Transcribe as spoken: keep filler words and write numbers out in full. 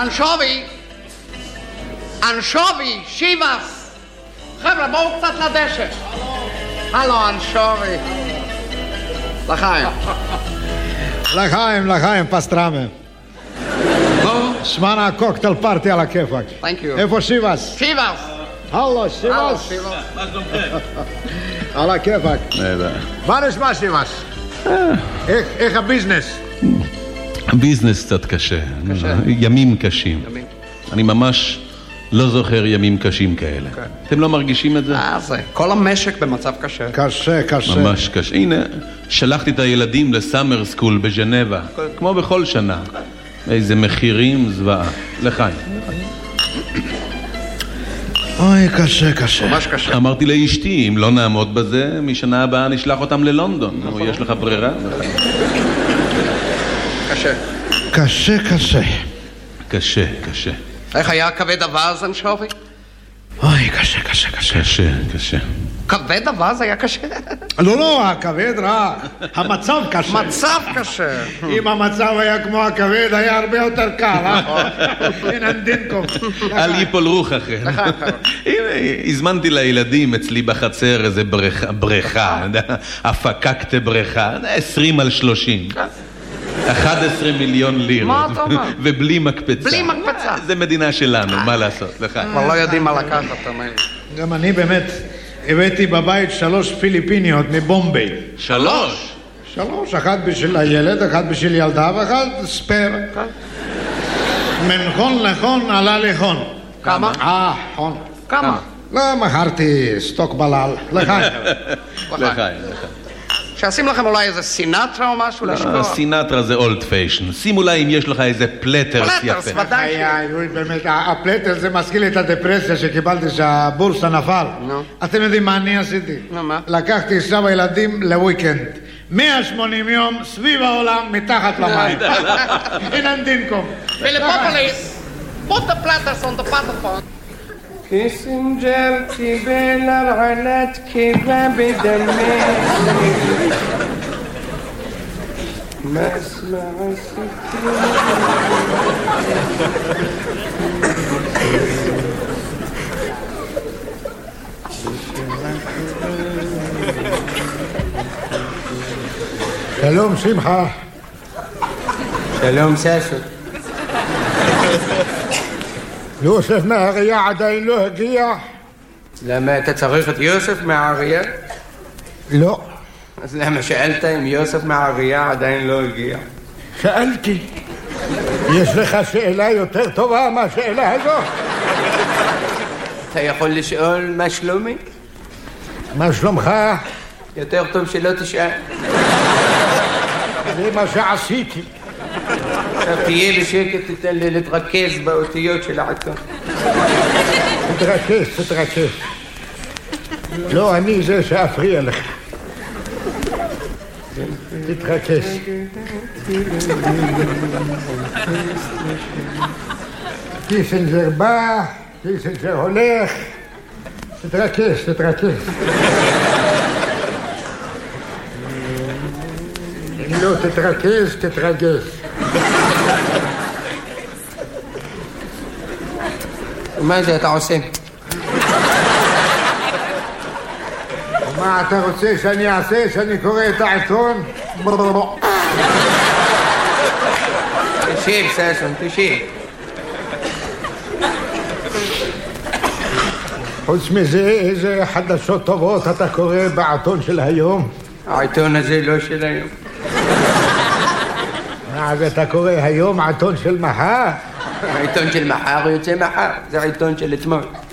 אנשובי! אנשובי! שיבס! חבר'ה, בואו קצת לדשא. הלו, אנשובי. לחיים. לחיים, לחיים, פסטרמה. נו? שמענה קוקטייל פארטי על הכיפק. Thank you. איפה שיבס? שיבס! הלו, הלו, שיבס. שיבס. מה שלומכם? על הכיפק. נהדר. מה נשמע שיבס? איך- איך הביזנס? הביזנס קצת קשה. קשה? ימים קשים. ימים. אני ממש לא זוכר ימים קשים כאלה. כן. אתם לא מרגישים את זה? אה, זה. כל המשק במצב קשה. קשה, קשה. ממש קשה. הנה, שלחתי את הילדים לסאמר סקול בז'נבה, כמו בכל שנה. איזה מחירים זוועה. לחיים. אוי, קשה, קשה. ממש קשה. אמרתי לאשתי, אם לא נעמוד בזה, משנה הבאה נשלח אותם ללונדון. נו, יש לך ברירה? קשה. קשה, קשה. קשה, קשה. איך היה כבד אווז, אנשובי? אוי, קשה, קשה, קשה. קשה, קשה. כבד אווז היה קשה? לא, לא, הכבד רע. המצב קשה. מצב קשה. אם המצב היה כמו הכבד, היה הרבה יותר קל, אה? הנה דינקום. אל ייפול רוחכם. לחיים, חבר'ה. הנה, הזמנתי לילדים אצלי בחצר איזה בריכה, בריכה, הפקקת בריכה, עשרים על שלושים. אחד עשר מיליון לירות. מה אתה אומר? ובלי מקפצה. בלי מקפצה. זה מדינה שלנו, מה לעשות? לחיים. כבר לא יודעים מה לקחת, אתה אומר. גם אני באמת הבאתי בבית שלוש פיליפיניות מבומביי. שלוש. שלוש, אחת בשביל הילד, אחת בשביל ילדה ואחת ספייר. מנחון לחון עלה לחון. כמה? אה, חון. כמה? לא, מכרתי סטוק בלל. לחיים. לחיים, לחיים. שעשים לכם אולי איזה סינטרה או משהו לשכוח? סינטרה זה אולד פיישן. שימו לה אם יש לך איזה פלטרס פלטרס, יפה. ודאי ש... איי, אוי, באמת, הפלטר זה מזכיר לי את הדפרסיה שקיבלתי שהבורסה נפל. נו. אתם יודעים מה אני עשיתי? נו, מה? לקחתי סבא ילדים לוויקנד. מאה ושמונים יום סביב העולם מתחת למים. הנה דינקום. Philippopolis, put the platters on the paterfont. קיסינג'ר קיבל הרעלת קיבה בדמי מסמע עשיתי שלום שמחה. שלום סשו. יוסף מהראייה עדיין לא הגיע? למה אתה צריך את יוסף מהאריה? לא. אז למה שאלת אם יוסף מהאריה עדיין לא הגיע? שאלתי. יש לך שאלה יותר טובה מהשאלה הזו? אתה יכול לשאול מה שלומי? מה שלומך? יותר טוב שלא תשאל. זה מה שעשיתי. עכשיו תהיה בשקט, תיתן לי להתרכז באותיות של העיתון. תתרכז, תתרכז. לא, אני זה שאפריע לך. תתרכז. קיסינג'ר בא, קיסינג'ר הולך. תתרכז, תתרכז. לא, תתרכז, תתרגז. מה זה אתה עושה? מה אתה רוצה שאני אעשה? שאני קורא את העיתון? תשיב סשון, תשיב. חוץ מזה, איזה חדשות טובות אתה קורא בעיתון של היום? העיתון הזה לא של היום. אז אתה קורא היום עיתון של מחר? העיתון של מחר יוצא מחר, זה העיתון של אתמול.